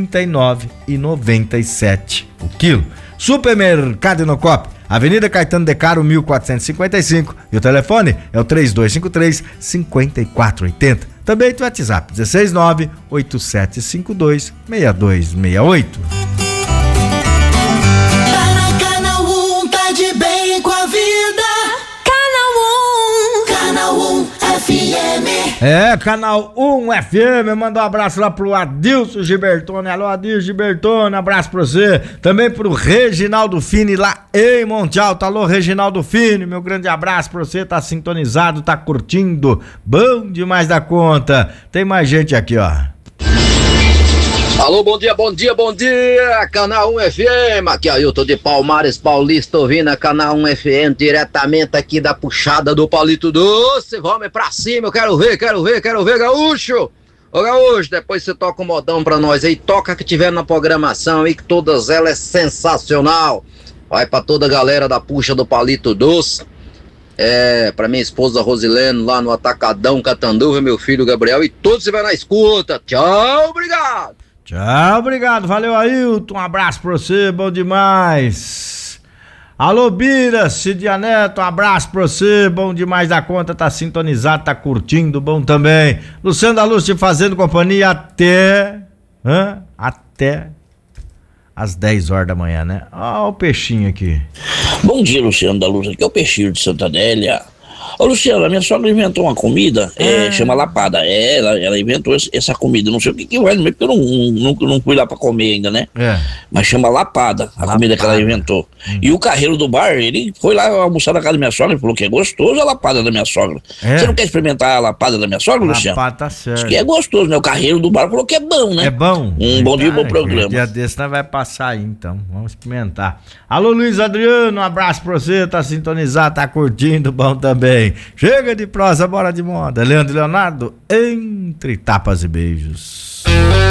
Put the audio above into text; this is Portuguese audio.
39,97 o quilo. Supermercado Inocop, Avenida Caetano de Caro, 1455, e o telefone é o 3253-5480. Também tem o WhatsApp, 169-8752-6268. Canal 1 tá de bem com a vida. Canal 1 FM. É, Canal 1 FM, manda um abraço lá pro Adilson Gibertone. Alô, Adilson Gibertone, abraço pra você. Também pro Reginaldo Fini lá em Monte Alto. Alô, Reginaldo Fini, meu grande abraço pra você. Tá sintonizado, tá curtindo. Bom demais da conta. Tem mais gente aqui, ó. Alô, bom dia, Canal 1 FM, aqui é Ailton de Palmares Paulista, ouvindo a Canal 1 FM, diretamente aqui da puxada do Palito Doce. Vamos pra cima, eu quero ver, Gaúcho! Ô Gaúcho, depois você toca um modão pra nós aí, toca que tiver na programação aí, que todas elas é sensacional. Vai pra toda a galera da puxa do Palito Doce, pra minha esposa Rosilene lá no Atacadão Catanduva, meu filho Gabriel e todos que vai na escuta. Tchau, obrigado! Tchau, obrigado, valeu Ailton, um abraço pra você, bom demais. Alô Bira, Cidia Neto, um abraço pra você, bom demais da conta, tá sintonizado, tá curtindo, bom também. Luciano da Luz te fazendo companhia até às 10 horas da manhã, né? Ó o peixinho aqui. Bom dia, Luciano da Luz, aqui é o peixinho de Santa Adélia. Ô Luciano, a minha sogra inventou uma comida, chama lapada. Ela inventou essa comida, não sei o que vai no meio, porque eu não fui lá pra comer ainda, né? Mas chama lapada, comida que ela inventou. E o carreiro do bar, ele foi lá almoçar na casa da minha sogra e falou que é gostoso a lapada da minha sogra. Você não quer experimentar a lapada da minha sogra, Luciano? Lapada tá certo. Diz que é gostoso, né? O carreiro do bar falou que é bom, né? É bom? Bom dia pro programa. Um dia desse nós vai passar aí, então. Vamos experimentar. Alô, Luiz Adriano, um abraço pra você, tá sintonizado, tá curtindo, bom também. Chega de prosa, bora de moda. Leandro e Leonardo, entre tapas e beijos.